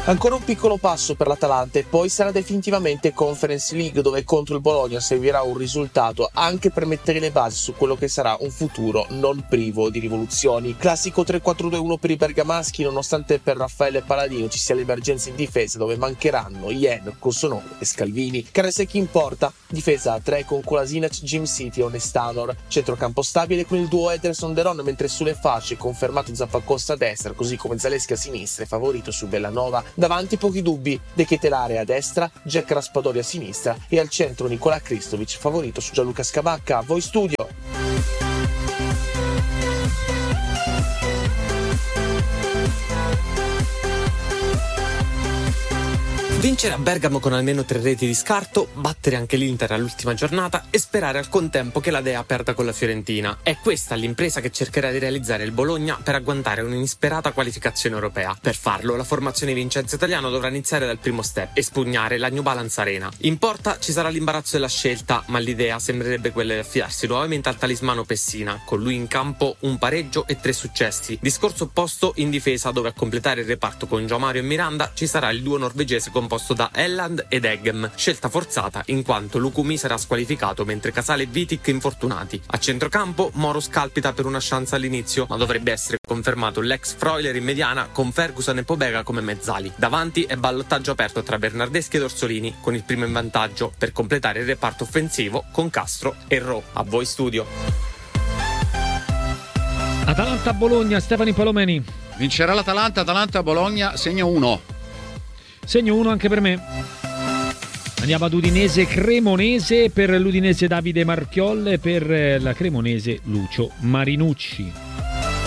Ancora un piccolo passo per l'Atalanta e poi sarà definitivamente Conference League, dove contro il Bologna servirà un risultato anche per mettere le basi su quello che sarà un futuro non privo di rivoluzioni. Classico 3-4-2-1 per i bergamaschi, nonostante per Raffaele Paladino ci sia l'emergenza in difesa, dove mancheranno Jen, Cossonone e Scalvini. Caresecchi in porta, difesa a 3 con Kolasinac, Jim City e Onestanor. Centrocampo stabile con il duo Ederson-Deron, mentre sulle fasce confermato Zappacosta a destra, così come Zaleschi a sinistra e favorito su Bellanova. Davanti pochi dubbi, De Ketelare a destra, Jack Raspadori a sinistra e al centro Nicola Kristovic, favorito su Gianluca Scamacca. Voi studio! Vincere a Bergamo con almeno 3 reti di scarto, battere anche l'Inter all'ultima giornata e sperare al contempo che la Dea perda con la Fiorentina. È questa l'impresa che cercherà di realizzare il Bologna per agguantare un'inisperata qualificazione europea. Per farlo, la formazione Vincenzo Italiano dovrà iniziare dal primo step, espugnare la New Balance Arena. In porta ci sarà l'imbarazzo della scelta, ma l'idea sembrerebbe quella di affidarsi nuovamente al talismano Pessina, con lui in campo un pareggio e 3 successi. Discorso opposto in difesa, dove a completare il reparto con João Mario e Miranda ci sarà il duo norvegese composto da Elland ed Eggem, scelta forzata in quanto Lukumi sarà squalificato mentre Casale e Vitic infortunati. A centrocampo Moro scalpita per una chance all'inizio, ma dovrebbe essere confermato l'ex Freuler in mediana con Ferguson e Pobega come mezzali. Davanti è ballottaggio aperto tra Bernardeschi ed Orsolini, con il primo in vantaggio per completare il reparto offensivo con Castro e Ro. A voi studio. Atalanta-Bologna, Stefani Palomeni. Vincerà l'Atalanta, Atalanta-Bologna, segno 1. Segno 1 anche per me. Andiamo ad Udinese-Cremonese, per l'Udinese Davide Marchiolle, per la Cremonese Lucio Marinucci.